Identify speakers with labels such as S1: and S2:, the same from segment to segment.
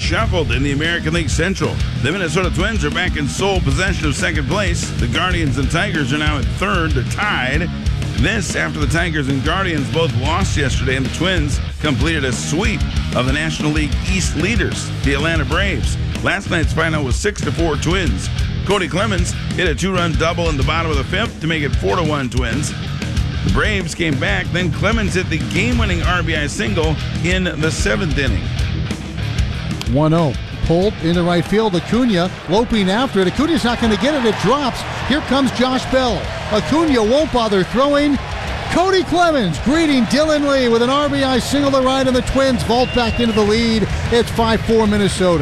S1: reshuffled in the American League Central. The Minnesota Twins are back in sole possession of second place. The Guardians and Tigers are now at third. They're tied. This after the Tigers and Guardians both lost yesterday, and the Twins completed a sweep of the National League East leaders, the Atlanta Braves. Last night's final was 6-4 Twins. Cody Clemens hit a 2-run double in the bottom of the fifth to make it 4-1 Twins. The Braves came back, then Clemens hit the game-winning RBI single in the seventh inning.
S2: 1-0. Pulled into right field. Acuna loping after it. Acuna's not going to get it. It drops. Here comes Josh Bell. Acuna won't bother throwing. Cody Clemens greeting Dylan Lee with an RBI single to right, and the Twins vault back into the lead. It's 5-4 Minnesota.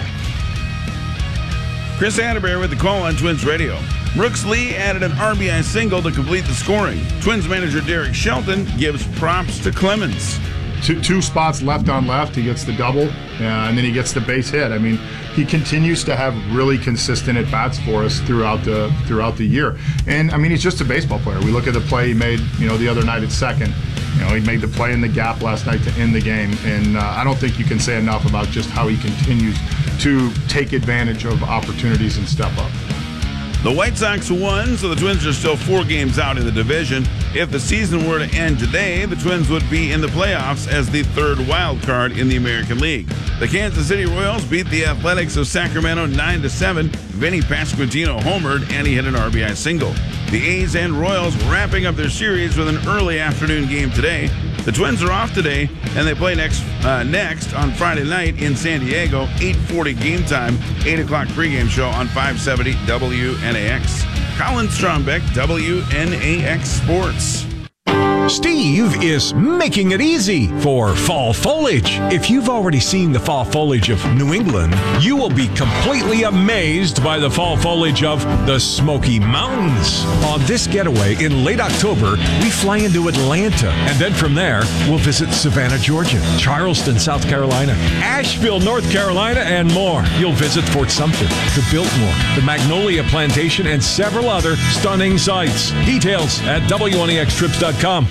S1: Chris Atterbury with the call on Twins Radio. Brooks Lee added an RBI single to complete the scoring. Twins manager Derek Shelton gives props to Clemens.
S3: Two spots left on left. He gets the double, and then he gets the base hit. I mean, he continues to have really consistent at-bats for us throughout the year. And, I mean, he's just a baseball player. We look at the play he made, the other night at second. He made the play in the gap last night to end the game. And I don't think you can say enough about just how he continues to take advantage of opportunities and step up.
S1: The White Sox won, so the Twins are still 4 games out in the division. If the season were to end today, the Twins would be in the playoffs as the third wild card in the American League. The Kansas City Royals beat the Athletics of Sacramento 9-7. Vinny Pasquantino homered, and he hit an RBI single. The A's and Royals wrapping up their series with an early afternoon game today. The Twins are off today, and they play next on Friday night in San Diego, 8:40 game time, 8 o'clock pregame show on 570 WNAX. Colin Strombeck, WNAX Sports.
S4: Steve is making it easy for fall foliage. If you've already seen the fall foliage of New England, you will be completely amazed by the fall foliage of the Smoky Mountains. On this getaway in late October, we fly into Atlanta, and then from there, we'll visit Savannah, Georgia, Charleston, South Carolina, Asheville, North Carolina, and more. You'll visit Fort Sumter, the Biltmore, the Magnolia Plantation, and several other stunning sights. Details at WNEXtrips.com.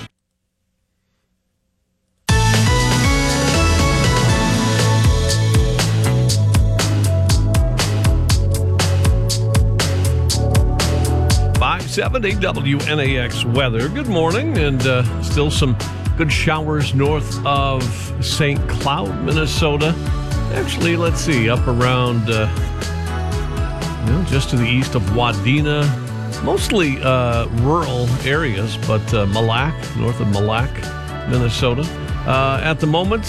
S5: WNAX weather. Good morning, and still some good showers north of St. Cloud, Minnesota. Actually, let's see, up around just to the east of Wadena. Mostly rural areas, but Mille Lacs, north of Mille Lacs, Minnesota. At the moment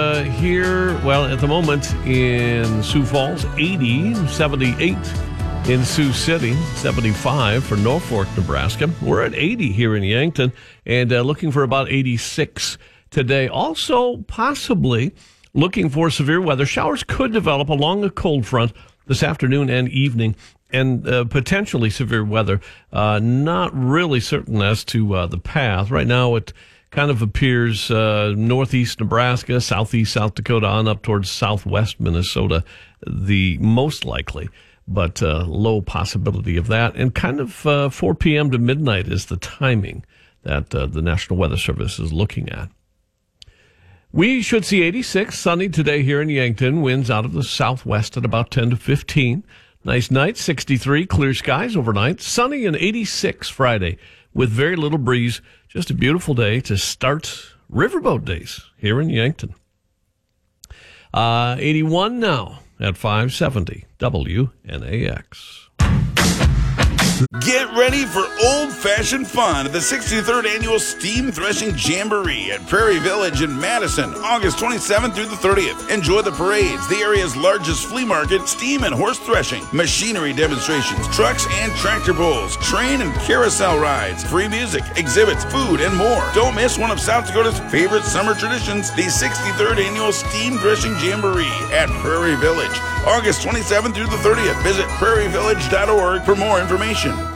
S5: in Sioux Falls, 80, 78. In Sioux City, 75 for Norfolk, Nebraska. We're at 80 here in Yankton, and looking for about 86 today. Also, possibly looking for severe weather. Showers could develop along the cold front this afternoon and evening, and potentially severe weather. Not really certain as to the path. Right now, it kind of appears northeast Nebraska, southeast South Dakota, on up towards southwest Minnesota, the most likely. But low possibility of that. And kind of 4 p.m. to midnight is the timing that the National Weather Service is looking at. We should see 86, sunny today here in Yankton. Winds out of the southwest at about 10 to 15. Nice night, 63, clear skies overnight. Sunny and 86 Friday with very little breeze. Just a beautiful day to start riverboat days here in Yankton. 81 now. At 570 WNAX.
S1: Get ready for old-fashioned fun at the 63rd Annual Steam Threshing Jamboree at Prairie Village in Madison, August 27th through the 30th. Enjoy the parades, the area's largest flea market, steam and horse threshing, machinery demonstrations, trucks and tractor pulls, train and carousel rides, free music, exhibits, food, and more. Don't miss one of South Dakota's favorite summer traditions, the 63rd Annual Steam Threshing Jamboree at Prairie Village, August 27th through the 30th. Visit prairievillage.org for more information.